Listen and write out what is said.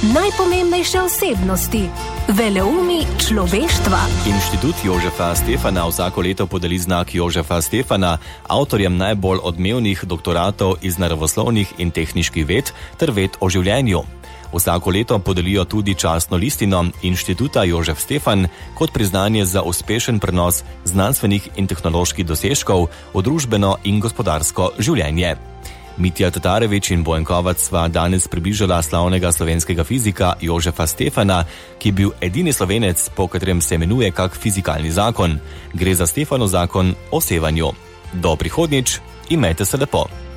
Najpomembnejše osebnosti, veleumi človeštva. Inštitut Jožefa Stefana vsako leto podeli znak Jožefa Stefana avtorjem najbolj odmevnih doktoratov iz naravoslovnih in tehniških ved ter ved o življenju. Vsako leto podelijo tudi častno listino Inštituta Jožef Stefan kot priznanje za uspešen prenos znanstvenih in tehnoloških dosežkov v družbeno in gospodarsko življenje. Mitja Tatarević in Bojan Kovac sva danes približala slavnega slovenskega fizika Jožefa Stefana, ki je bil edini Slovenec, po katerem se imenuje kak fizikalni zakon. Gre za Stefanov zakon o sevanju. Do prihodnjič, imejte se lepo.